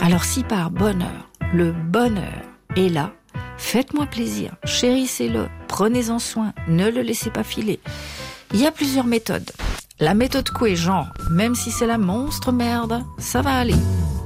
Alors si par bonheur, le bonheur est là, faites-moi plaisir, chérissez-le, prenez-en soin, ne le laissez pas filer. Il y a plusieurs méthodes. La méthode Coué, genre, même si c'est la monstre merde, ça va aller.